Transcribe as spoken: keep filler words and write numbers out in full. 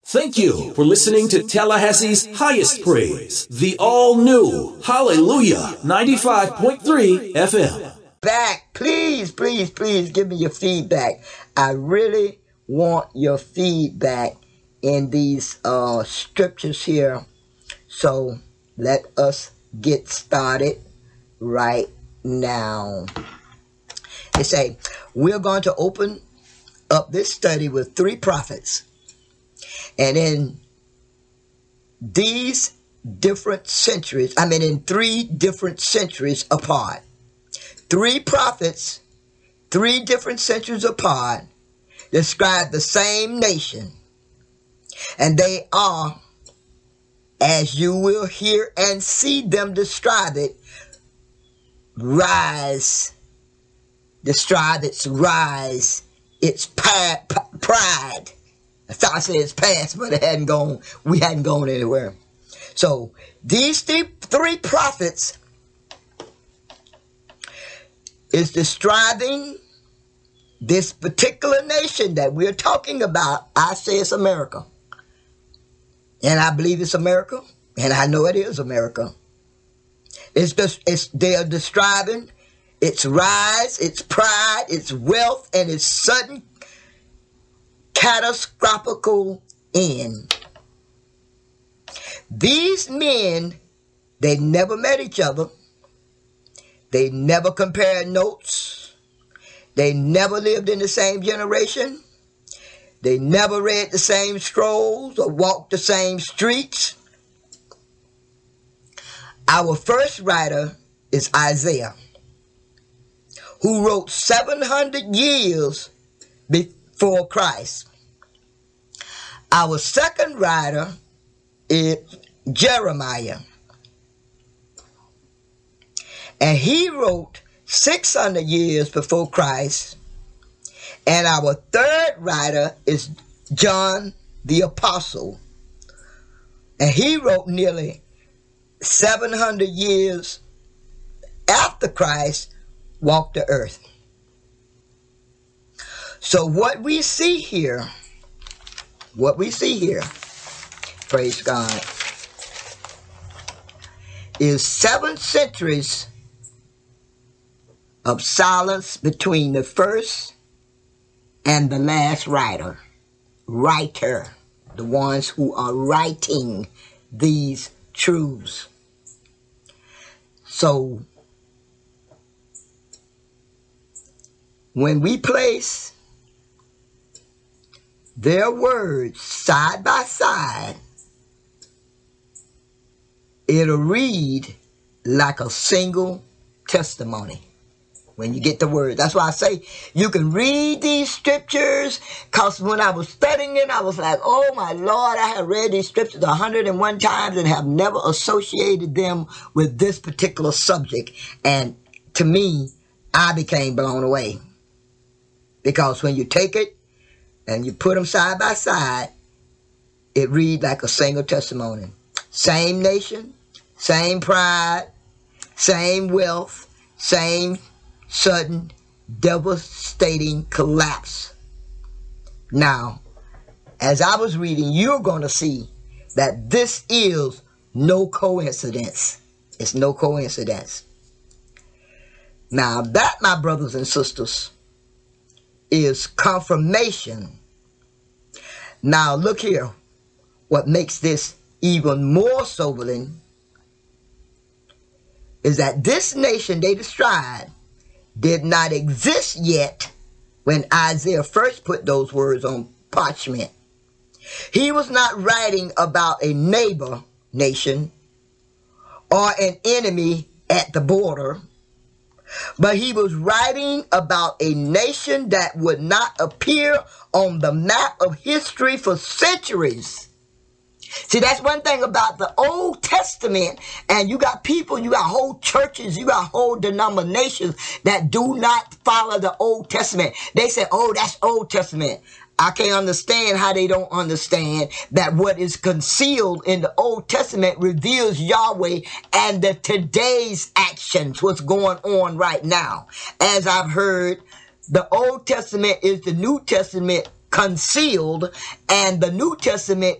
Thank you for listening to Tallahassee's Highest Praise, the all-new Hallelujah ninety-five point three F M. Back, please, please, please give me your feedback. I really want your feedback in these uh, scriptures here. So let us get started right now. They say, we're going to open up this study with three prophets. And in these different centuries, I mean in three different centuries apart, three prophets, three different centuries apart, describe the same nation. And they are, as you will hear and see them describe it, rise, describe its rise, its pride. I thought I said it's past, but it hadn't gone, we hadn't gone anywhere. So these three, three prophets is describing this particular nation that we're talking about. I say it's America. And I believe it's America. And I know it is America. It's just, it's, they are describing its rise, its pride, its wealth, and its sudden catastrophical end. These men, they never met each other. They never compared notes. They never lived in the same generation. They never read the same scrolls or walked the same streets. Our first writer is Isaiah, who wrote seven hundred years before Christ. Our second writer is Jeremiah, and he wrote six hundred years before Christ. And our third writer is John the Apostle, and he wrote nearly seven hundred years after Christ walked the earth. So what we see here, what we see here, praise God, is seven centuries of silence between the first and the last writer, writer, the ones who are writing these truths. So when we place their words side by side, it'll read like a single testimony. When you get the word. That's why I say you can read these scriptures, because when I was studying it, I was like, oh my Lord, I have read these scriptures a hundred and one times and have never associated them with this particular subject. And to me, I became blown away. Because when you take it and you put them side by side, it reads like a single testimony. Same nation, same pride, same wealth, same sudden, devastating collapse. Now, as I was reading, you're going to see that this is no coincidence. It's no coincidence. Now, that, my brothers and sisters, is confirmation. Now, look here. What makes this even more sobering is that this nation they described did not exist yet when Isaiah first put those words on parchment. He was not writing about a neighbor nation or an enemy at the border, but he was writing about a nation that would not appear on the map of history for centuries. See, that's one thing about the Old Testament, and you got people, you got whole churches, you got whole denominations that do not follow the Old Testament. They say, oh, that's Old Testament. I can't understand how they don't understand that what is concealed in the Old Testament reveals Yahweh and the today's actions, what's going on right now. As I've heard, the Old Testament is the New Testament concealed, and the New Testament